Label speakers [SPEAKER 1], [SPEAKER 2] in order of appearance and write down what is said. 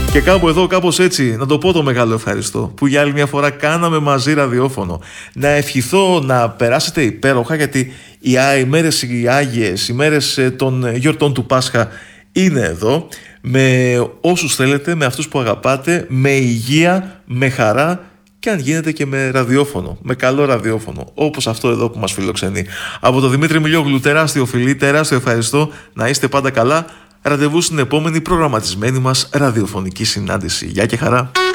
[SPEAKER 1] Και κάπου εδώ, κάπως έτσι, να το πω το μεγάλο ευχαριστώ που για άλλη μια φορά κάναμε μαζί ραδιόφωνο. Να ευχηθώ να περάσετε υπέροχα, γιατί οι μέρες οι Άγιες, οι μέρες των γιορτών του Πάσχα είναι εδώ, με όσους θέλετε, με αυτούς που αγαπάτε, με υγεία, με χαρά και αν γίνεται και με ραδιόφωνο, με καλό ραδιόφωνο, όπως αυτό εδώ που μας φιλοξενεί. Από τον Δημήτρη Μιλιόγλου, τεράστιο φιλί, τεράστιο ευχαριστώ, να είστε πάντα καλά. Ραντεβού στην επόμενη προγραμματισμένη μας ραδιοφωνική συνάντηση. Γεια και χαρά!